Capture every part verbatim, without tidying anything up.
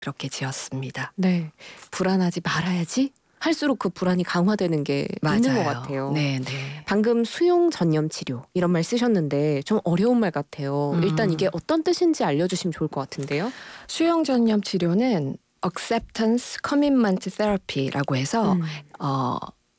그렇게 지었습니다. 네, 불안하지 말아야지 할수록 그 불안이 강화되는 게 맞아요. 있는 것 같아요. 네, 네. 방금 수용 전념 치료 이런 말 쓰셨는데 좀 어려운 말 같아요. 음. 일단 이게 어떤 뜻인지 알려주시면 좋을 것 같은데요. 수용 전념 치료는 Acceptance Commitment Therapy라고 해서 음. 어,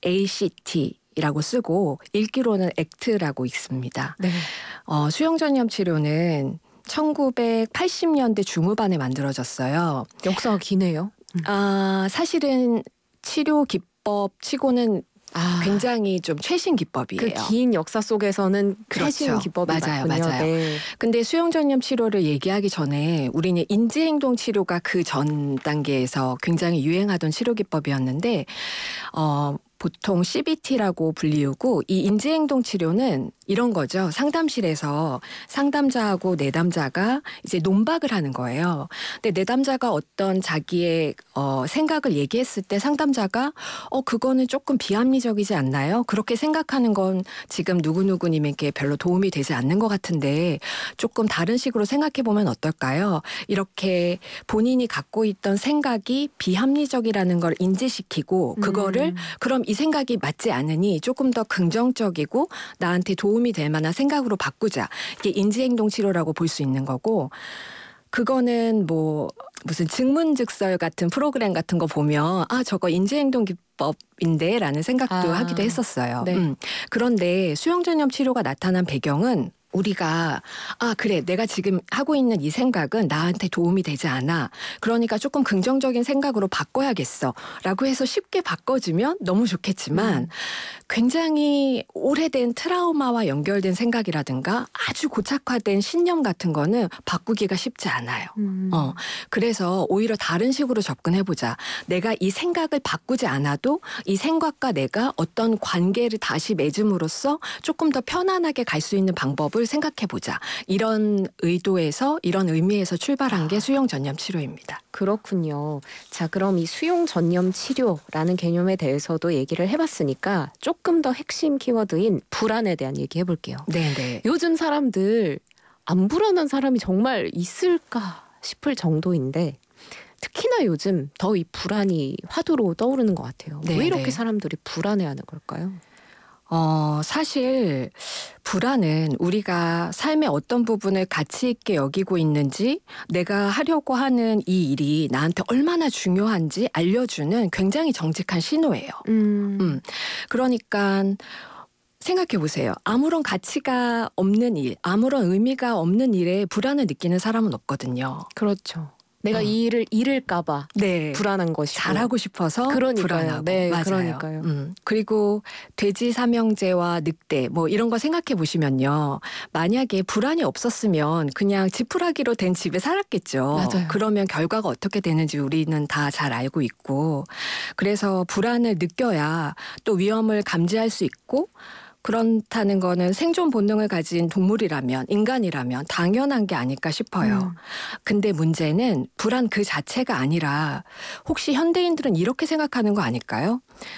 에이씨티라고 쓰고 읽기로는 액트라고 읽습니다. 네. 어, 수용 전념 치료는 천구백팔십 년대 중후반에 만들어졌어요. 역사가 기네요. 아, 사실은 치료 기법 치고는 아, 굉장히 좀 최신 기법이에요. 그 긴 역사 속에서는 그렇죠. 최신 기법이 맞아요, 맞군요. 맞아요. 네. 근데 수용 전념 치료를 얘기하기 전에 우리는 인지행동 치료가 그 전 단계에서 굉장히 유행하던 치료 기법이었는데 어, 보통 씨비티라고 불리우고 이 인지행동 치료는 이런 거죠. 상담실에서 상담자하고 내담자가 이제 논박을 하는 거예요. 근데 내담자가 어떤 자기의 어, 생각을 얘기했을 때 상담자가 어 그거는 조금 비합리적이지 않나요? 그렇게 생각하는 건 지금 누구누구님에게 별로 도움이 되지 않는 것 같은데 조금 다른 식으로 생각해 보면 어떨까요? 이렇게 본인이 갖고 있던 생각이 비합리적이라는 걸 인지시키고 그거를 음. 그럼 이 생각이 맞지 않으니 조금 더 긍정적이고 나한테 도움이 될 만한 생각으로 바꾸자. 이게 인지행동 치료라고 볼 수 있는 거고 그거는 뭐 무슨 증문즉설 같은 프로그램 같은 거 보면 아 저거 인지행동 기법인데 라는 생각도 아, 하기도 했었어요. 네. 음. 그런데 수용전념 치료가 나타난 배경은 우리가 아 그래 내가 지금 하고 있는 이 생각은 나한테 도움이 되지 않아. 그러니까 조금 긍정적인 생각으로 바꿔야겠어. 라고 해서 쉽게 바꿔주면 너무 좋겠지만 음. 굉장히 오래된 트라우마와 연결된 생각이라든가 아주 고착화된 신념 같은 거는 바꾸기가 쉽지 않아요. 음. 어, 그래서 오히려 다른 식으로 접근해보자. 내가 이 생각을 바꾸지 않아도 이 생각과 내가 어떤 관계를 다시 맺음으로써 조금 더 편안하게 갈 수 있는 방법을 생각해보자. 이런 의도에서 이런 의미에서 출발한 게 수용 전념 치료입니다. 그렇군요. 자, 그럼 이 수용 전념 치료라는 개념에 대해서도 얘기를 해봤으니까 조금 더 핵심 키워드인 불안에 대한 얘기 해볼게요. 네네. 요즘 사람들 안 불안한 사람이 정말 있을까 싶을 정도인데 특히나 요즘 더 이 불안이 화두로 떠오르는 것 같아요. 네, 왜 이렇게 네. 사람들이 불안해하는 걸까요? 어, 사실 불안은 우리가 삶의 어떤 부분을 가치 있게 여기고 있는지 내가 하려고 하는 이 일이 나한테 얼마나 중요한지 알려주는 굉장히 정직한 신호예요. 음, 음, 그러니까 생각해 보세요. 아무런 가치가 없는 일, 아무런 의미가 없는 일에 불안을 느끼는 사람은 없거든요. 그렇죠. 내가 음. 이 일을 잃을까봐 네. 불안한 것이고. 잘하고 싶어서 그러니까요. 불안하고. 네, 맞아요. 그러니까요. 음. 그리고 돼지 삼형제와 늑대 뭐 이런 거 생각해 보시면요. 만약에 불안이 없었으면 그냥 지푸라기로 된 집에 살았겠죠. 맞아요. 그러면 결과가 어떻게 되는지 우리는 다 잘 알고 있고 그래서 불안을 느껴야 또 위험을 감지할 수 있고 그렇다는 거는 생존 본능을 가진 동물이라면 인간이라면 당연한 게 아닐까 싶어요. 음. 근데 문제는 불안 그 자체가 아니라 혹시 현대인들은 이렇게 생각하는 거 아닐까요?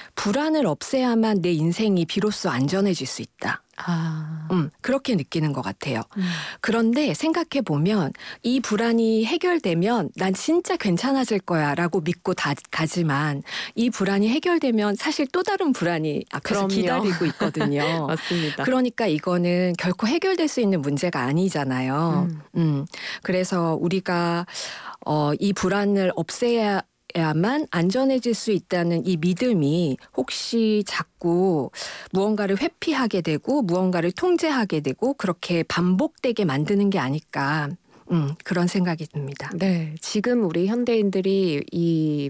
불안을 없애야만 내 인생이 비로소 안전해질 수 있다. 아, 음, 그렇게 느끼는 것 같아요. 음. 그런데 생각해 보면 이 불안이 해결되면 난 진짜 괜찮아질 거야 라고 믿고 다, 가지만 이 불안이 해결되면 사실 또 다른 불안이 앞에서 그럼요. 기다리고 있거든요. 맞습니다. 그러니까 이거는 결코 해결될 수 있는 문제가 아니잖아요. 음. 음, 그래서 우리가 어, 이 불안을 없애야 야만 안전해질 수 있다는 이 믿음이 혹시 자꾸 무언가를 회피하게 되고 무언가를 통제하게 되고 그렇게 반복되게 만드는 게 아닐까 음, 그런 생각이 듭니다. 네, 지금 우리 현대인들이 이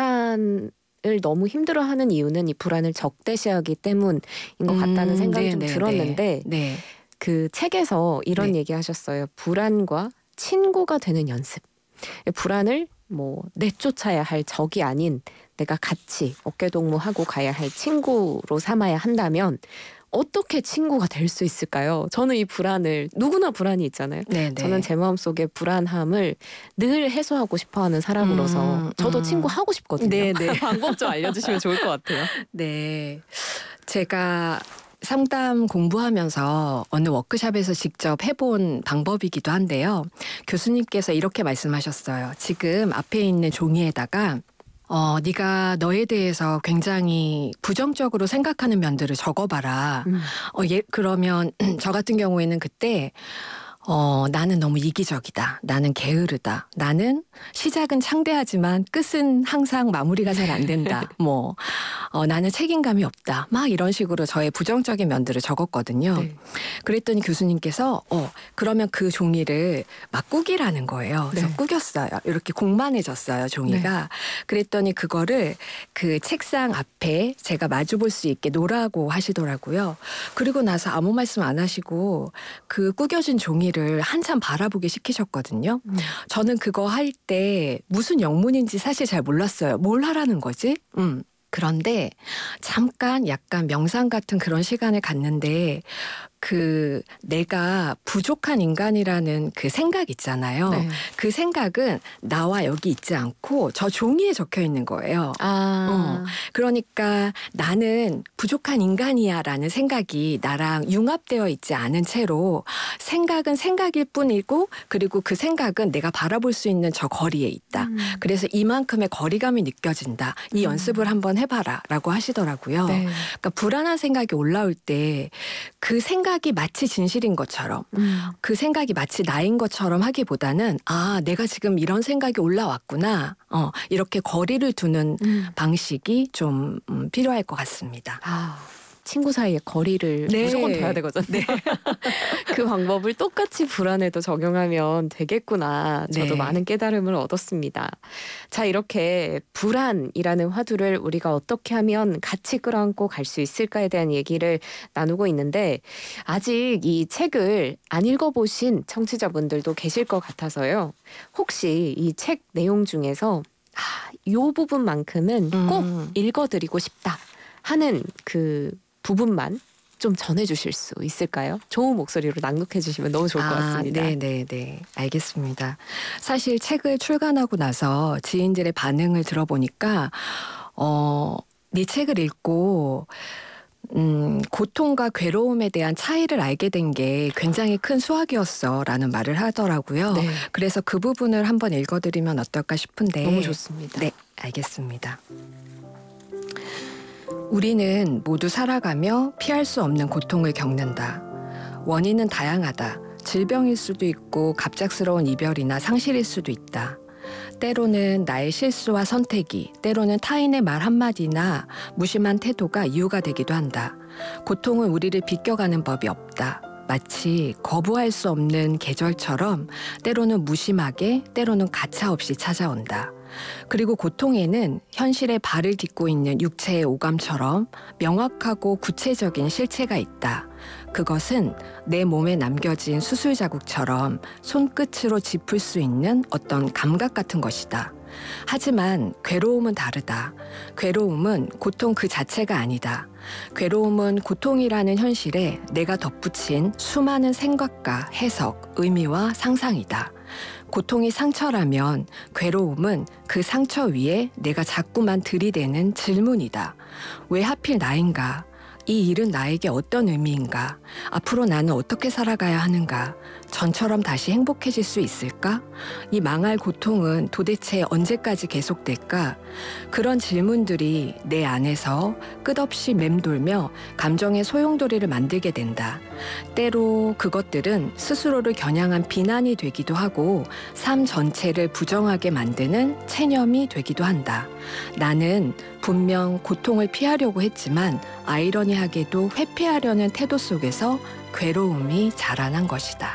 불안을 너무 힘들어하는 이유는 이 불안을 적대시하기 때문인 것 같다는 음, 생각이 네, 좀 네, 들었는데 네. 그 책에서 이런 네. 얘기 하셨어요. 불안과 친구가 되는 연습. 불안을 뭐 내쫓아야 할 적이 아닌 내가 같이 어깨동무하고 가야 할 친구로 삼아야 한다면 어떻게 친구가 될 수 있을까요? 저는 이 불안을 누구나 불안이 있잖아요. 네, 네. 저는 제 마음속에 불안함을 늘 해소하고 싶어하는 사람으로서 음, 저도 음. 친구 하고 싶거든요. 네, 네. 방법 좀 알려주시면 좋을 것 같아요. 네. 제가 상담 공부하면서 어느 워크숍에서 직접 해본 방법이기도 한데요. 교수님께서 이렇게 말씀하셨어요. 지금 앞에 있는 종이에다가 어, 네가 너에 대해서 굉장히 부정적으로 생각하는 면들을 적어봐라. 음. 어, 예, 그러면 저 같은 경우에는 그때 어, 나는 너무 이기적이다. 나는 게으르다. 나는 시작은 창대하지만 끝은 항상 마무리가 잘 안 된다. 뭐, 어, 나는 책임감이 없다. 막 이런 식으로 저의 부정적인 면들을 적었거든요. 네. 그랬더니 교수님께서 어, 그러면 그 종이를 막 꾸기라는 거예요. 그래서 네. 꾸겼어요. 이렇게 공만해졌어요, 종이가. 그랬더니 그거를 그 책상 앞에 제가 마주 볼 수 있게 놓으라고 하시더라고요. 그리고 나서 아무 말씀 안 하시고 그 꾸겨진 종이를 한참 바라보게 시키셨거든요. 음. 저는 그거 할 때 무슨 영문인지 사실 잘 몰랐어요. 뭘 하라는 거지? 음. 그런데 잠깐 약간 명상 같은 그런 시간을 갖는데 그 내가 부족한 인간이라는 그 생각 있잖아요. 네. 그 생각은 나와 여기 있지 않고 저 종이에 적혀 있는 거예요. 아. 그러니까 나는 부족한 인간이야라는 생각이 나랑 융합되어 있지 않은 채로 생각은 생각일 뿐이고 그리고 그 생각은 내가 바라볼 수 있는 저 거리에 있다. 음. 그래서 이만큼의 거리감이 느껴진다. 이 음. 연습을 한번 해봐라 라고 하시더라고요. 네. 그러니까 불안한 생각이 올라올 때 그 생각이 마치 진실인 것처럼 음. 그 생각이 마치 나인 것처럼 하기보다는 아 내가 지금 이런 생각이 올라왔구나. 어, 이렇게 거리를 두는 음. 방식이 좀 음, 필요할 것 같습니다. 아, 친구 사이에 거리를 네. 무조건 둬야 되거든요. 네. 그 방법을 똑같이 불안에도 적용하면 되겠구나. 저도 네. 많은 깨달음을 얻었습니다. 자, 이렇게 불안이라는 화두를 우리가 어떻게 하면 같이 끌어안고 갈 수 있을까에 대한 얘기를 나누고 있는데 아직 이 책을 안 읽어보신 청취자분들도 계실 것 같아서요. 혹시 이 책 내용 중에서 아, 요 부분만큼은 꼭 음. 읽어드리고 싶다 하는 그 부분만 좀 전해주실 수 있을까요? 좋은 목소리로 낭독해 주시면 너무 좋을 것 같습니다. 네, 네, 네. 알겠습니다. 사실 책을 출간하고 나서 지인들의 반응을 들어보니까 어, 네 책을 읽고 음, 고통과 괴로움에 대한 차이를 알게 된 게 굉장히 큰 수확이었어라는 말을 하더라고요. 네. 그래서 그 부분을 한번 읽어드리면 어떨까 싶은데. 너무 좋습니다. 네, 알겠습니다. 우리는 모두 살아가며 피할 수 없는 고통을 겪는다. 원인은 다양하다. 질병일 수도 있고 갑작스러운 이별이나 상실일 수도 있다. 때로는 나의 실수와 선택이, 때로는 타인의 말 한마디나 무심한 태도가 이유가 되기도 한다. 고통은 우리를 비껴가는 법이 없다. 마치 거부할 수 없는 계절처럼 때로는 무심하게, 때로는 가차없이 찾아온다. 그리고 고통에는 현실에 발을 딛고 있는 육체의 오감처럼 명확하고 구체적인 실체가 있다. 그것은 내 몸에 남겨진 수술 자국처럼 손끝으로 짚을 수 있는 어떤 감각 같은 것이다. 하지만 괴로움은 다르다. 괴로움은 고통 그 자체가 아니다. 괴로움은 고통이라는 현실에 내가 덧붙인 수많은 생각과 해석, 의미와 상상이다. 고통이 상처라면 괴로움은 그 상처 위에 내가 자꾸만 들이대는 질문이다. 왜 하필 나인가? 이 일은 나에게 어떤 의미인가? 앞으로 나는 어떻게 살아가야 하는가? 전처럼 다시 행복해질 수 있을까? 이 망할 고통은 도대체 언제까지 계속될까? 그런 질문들이 내 안에서 끝없이 맴돌며 감정의 소용돌이를 만들게 된다. 때로 그것들은 스스로를 겨냥한 비난이 되기도 하고 삶 전체를 부정하게 만드는 체념이 되기도 한다. 나는 분명 고통을 피하려고 했지만 아이러니하게도 회피하려는 태도 속에서 괴로움이 자라난 것이다.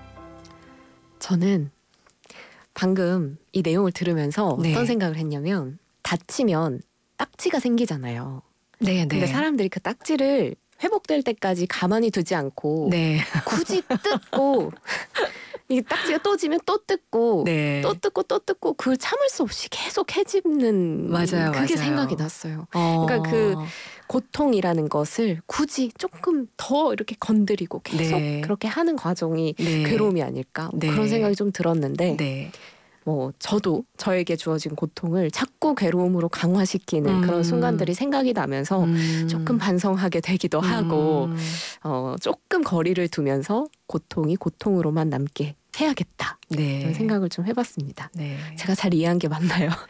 저는 방금 이 내용을 들으면서 네. 어떤 생각을 했냐면 다치면 딱지가 생기잖아요. 네, 근데 네. 사람들이 그 딱지를 회복될 때까지 가만히 두지 않고 네. 굳이 뜯고 이 딱지가 또 지면 또 뜯고 네. 또 뜯고 또 뜯고 그 참을 수 없이 계속 해집는 맞아요, 그게 맞아요. 생각이 났어요. 어. 그러니까 그 고통이라는 것을 굳이 조금 더 이렇게 건드리고 계속 네. 그렇게 하는 과정이 네. 괴로움이 아닐까 뭐 네. 그런 생각이 좀 들었는데 네. 뭐 저도 저에게 주어진 고통을 자꾸 괴로움으로 강화시키는 음. 그런 순간들이 생각이 나면서 음. 조금 반성하게 되기도 하고 음. 어, 조금 거리를 두면서 고통이 고통으로만 남게 해야겠다. 네. 이런 생각을 좀 해봤습니다. 네. 제가 잘 이해한 게 맞나요?